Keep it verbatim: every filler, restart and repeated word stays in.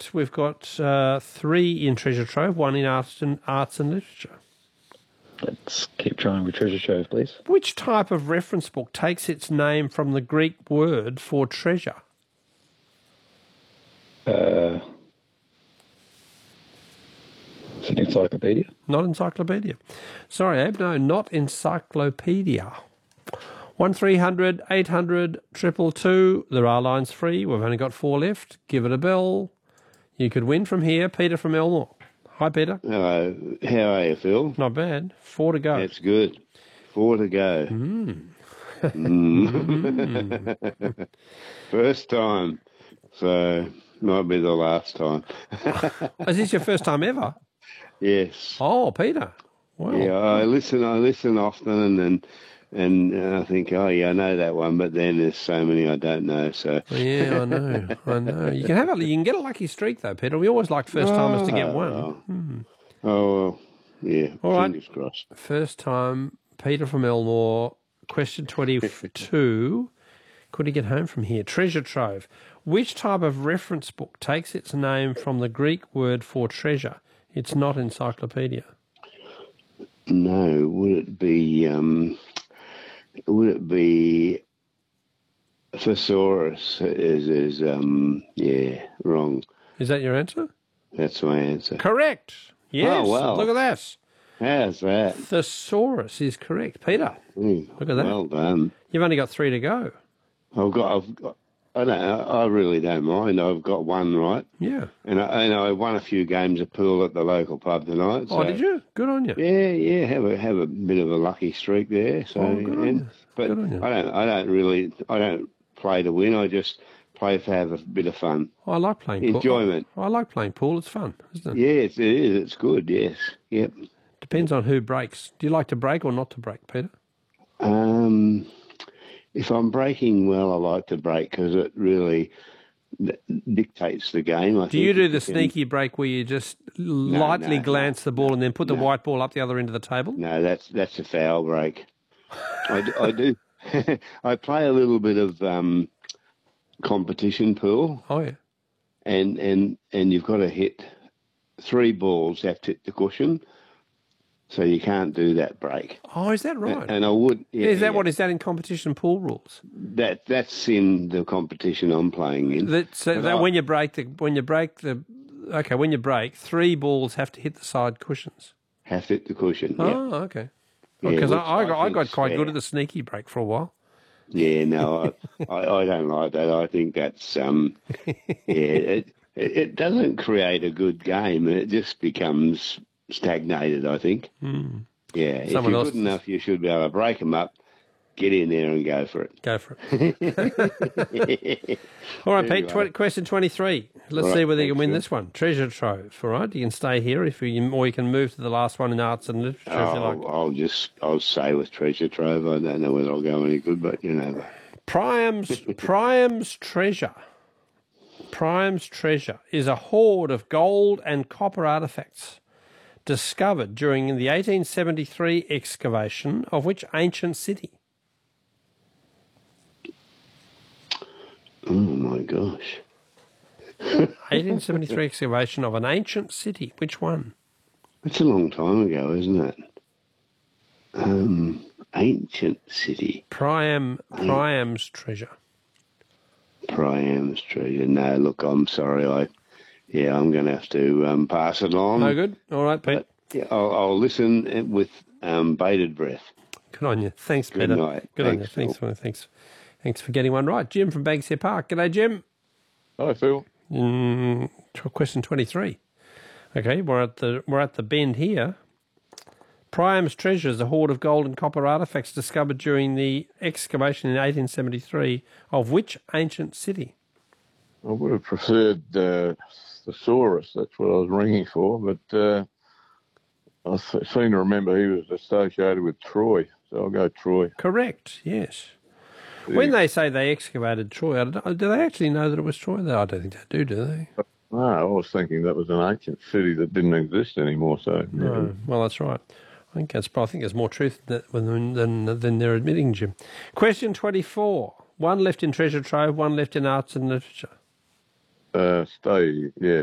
Pete. We've got uh, three in Treasure Trove, one in arts and, arts and literature. Let's keep trying with Treasure Trove, please. Which type of reference book takes its name from the Greek word for treasure? Uh, it's an encyclopedia. Not encyclopedia. Sorry, Abe, no, not encyclopedia. One three hundred eight hundred triple two. There are lines free. We've only got four left. Give it a bell. You could win from here. Peter from Elmore. Hi, Peter. Hello. How are you, Phil? Not bad. Four to go. That's good. Four to go. Mm. Mm. First time. So might be the last time. Is this your first time ever? Yes. Oh, Peter. Wow. Yeah, I listen. I listen often, and and I think, oh yeah, I know that one, but then there's so many I don't know. So yeah, I know, I know. You can have a, you can get a lucky streak though, Peter. We always like first timers to get one. Oh, hmm. oh well, yeah. All fingers right. crossed. First time, Peter from Elmore. Question twenty-two. Could he get home from here? Treasure Trove. Which type of reference book takes its name from the Greek word for treasure? It's not encyclopedia. No, would it be? Um, would it be? Thesaurus is is um yeah wrong. Is that your answer? That's my answer. Correct. Yes. Oh wow! Look at that. How's that? Thesaurus is correct, Peter. Mm, Look at that. Well done. You've only got three to go. I've got. I've got. I don't. I really don't mind. I've got one right. Yeah. And I, and I won a few games of pool at the local pub tonight. So, Oh, did you? Good on you. Yeah, yeah. Have a have a bit of a lucky streak there. So, Oh, good on and, you. but Good on you. I don't. I don't really. I don't play to win. I just play to have a bit of fun. I like playing pool. Enjoyment. I like playing pool. It's fun, isn't it? Yes, it is. It's good. Yes. Yep. Depends on who breaks. Do you like to break or not to break, Peter? Um, if I'm breaking well, I like to break because it really dictates the game. I Do you think do if the can- sneaky break where you just lightly no, glance the ball and then put the no. white ball up the other end of the table? No, that's that's a foul break. I, d- I do. I play a little bit of um, competition pool, Oh, yeah. and, and and you've got to hit three balls have to hit the cushion, so you can't do that break. Oh, is that right? And I would. Yeah, is that yeah. what is that in competition pool rules? That that's in the competition I'm playing in. That, so But that I- when you break the when you break the okay when you break three balls have to hit the side cushions. Have to hit the cushion. Yeah. Oh, okay. Yeah, Because which I, I, got, I think's got quite fair. good at the sneaky break for a while. Yeah, no, I, I, I don't like that. I think that's um, yeah, it, it it doesn't create a good game. It just becomes stagnated. I think. Hmm. Yeah, Someone if you're else- good enough, you should be able to break them up, get in there and go for Go for it. All right, Pete. Anyway. twenty, question twenty-three. Let's All see right, whether you can thanks, win Phil. this one. Treasure Trove. All right, you can stay here if you, or you can move to the last one in arts and literature if you I'll, like. I'll just I'll say with Treasure Trove. I don't know whether I'll go any good, but you know. Priam's Priam's treasure. Priam's treasure is a hoard of gold and copper artifacts discovered during the eighteen seventy-three excavation of which ancient city? Oh my gosh. eighteen seventy-three excavation of an ancient city. Which one? That's a long time ago, isn't it? Um, ancient city. Priam Priam's treasure. Priam's treasure. No, look, I'm sorry. I, yeah, I'm going to have to um, pass it on. No good. All right, Pete. But, yeah, I'll, I'll listen with um, bated breath. Good on you. Thanks, Good Peter. night. Good Thanks, on you. Thanks for thanks. Thanks for getting one right. Jim from Banksia Park. G'day, Jim. Hi, Phil. Mm, tw- question twenty-three. Okay, we're at the we're at the bend here. Priam's treasure is a hoard of gold and copper artifacts discovered during the excavation in eighteen seventy-three of which ancient city? I would have preferred uh, Thesaurus. That's what I was ringing for, but uh, I s- seem to remember he was associated with Troy, so I'll go Troy. Correct. Yes. When they say they excavated Troy, I don't know, do they actually know that it was Troy? I don't think they do, do they? No, I was thinking that was an ancient city that didn't exist anymore. So No. Well, that's right. I think that's. I think there's more truth in that than than than they're admitting, Jim. Question twenty-four. One left in Treasure Trove, one left in Arts and Literature. uh, stay, yeah,